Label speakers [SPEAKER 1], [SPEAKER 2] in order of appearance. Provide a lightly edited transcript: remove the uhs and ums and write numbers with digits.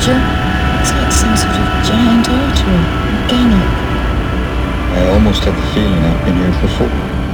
[SPEAKER 1] Roger? It's like some sort of giant artery, organic.
[SPEAKER 2] I almost had the feeling I've been here before.